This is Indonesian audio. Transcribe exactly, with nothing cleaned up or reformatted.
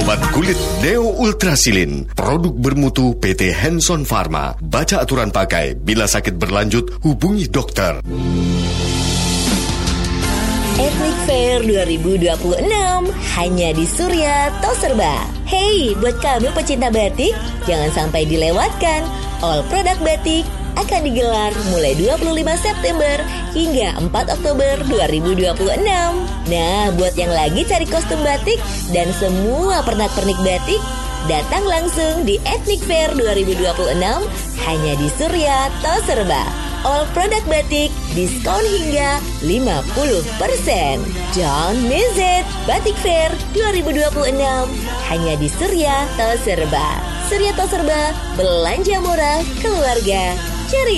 Obat kulit Neo Ultrasilin, produk bermutu P T Hanson Pharma. Baca aturan pakai. Bila sakit berlanjut, hubungi dokter. Ethnic Fair dua ribu dua puluh enam hanya di Surya Toserba. Hey, buat kamu pecinta batik, jangan sampai dilewatkan. All produk batik akan digelar mulai dua puluh lima September hingga empat Oktober dua ribu dua puluh enam. Nah, buat yang lagi cari kostum batik dan semua pernak-pernik batik, datang langsung di Ethnic Fair dua ribu dua puluh enam hanya di Surya Toserba. All produk batik diskon hingga lima puluh persen. Don't miss it. Batik Fair dua ribu dua puluh enam hanya di Surya Toserba. Surya Toserba, belanja murah, keluarga ceria.